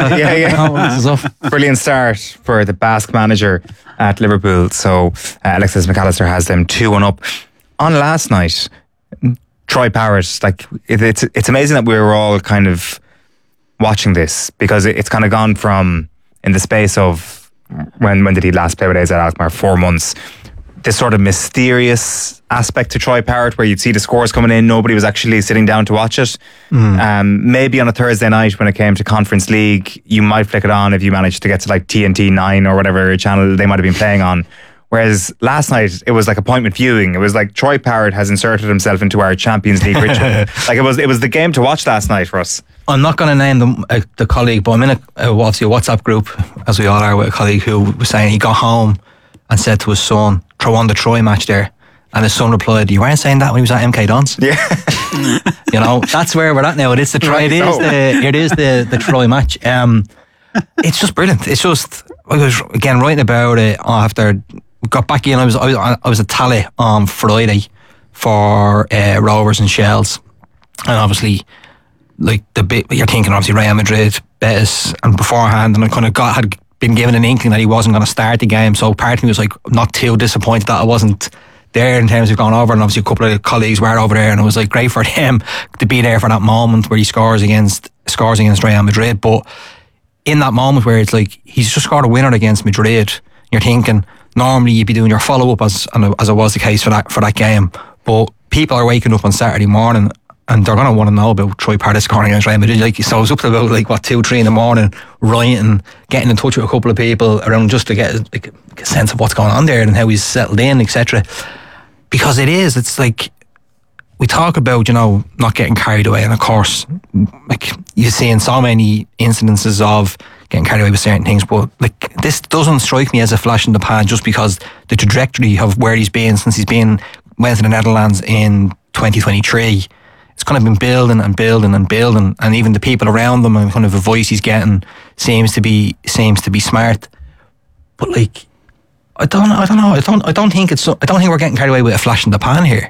Brilliant start for the Basque manager at Liverpool. So Alexis McAllister has them 2-1 up. On last night, Troy Parrott, like, it's amazing that we were all kind of watching this, because it's kind of gone from, in the space of, when did he last play with AZ Alkmaar? 4 months. This sort of mysterious aspect to Troy Parrott, where you'd see the scores coming in, nobody was actually sitting down to watch it. Maybe on a Thursday night when it came to Conference League, you might flick it on if you managed to get to like TNT 9 or whatever channel they might have been playing on. Whereas last night it was like appointment viewing. It was like Troy Parrott has inserted himself into our Champions League ritual. Like, it was the game to watch last night for us. I'm not going to name the colleague, but I'm in obviously a WhatsApp group, as we all are, with a colleague who was saying he got home and said to his son, throw on the Troy match there. And his son replied, you weren't saying that when he was at MK Dons? Yeah. You know, that's where we're at now. It is the try. It is the try match. It's just brilliant. It's just, I was again writing about it after got back in. I was at Tally on Friday for Rovers and Shells, and obviously, like the bit you're thinking, obviously Real Madrid, Betis, and beforehand, and I kind of had been given an inkling that he wasn't going to start the game. So part of me was like not too disappointed that I wasn't there in terms of going over, and obviously a couple of colleagues were over there, and it was like great for him to be there for that moment where he scores against Real Madrid. But in that moment where it's like he's just scored a winner against Madrid, you're thinking normally you'd be doing your follow up as it was the case for that game, but people are waking up on Saturday morning and they're going to want to know about Troy Pardy scoring against Real Madrid. Like, so I was up to about 2-3 in the morning, writing, getting in touch with a couple of people around just to get a sense of what's going on there and how he's settled in, etc. Because it's like we talk about, you know, not getting carried away, and of course, like you see in so many incidences of getting carried away with certain things, but like this doesn't strike me as a flash in the pan just because the trajectory of where he's been since went to the Netherlands in 2023. It's kind of been building and building and building, and even the people around him and kind of the voice he's getting seems to be smart. But like, I don't think we're getting carried away with a flash in the pan here.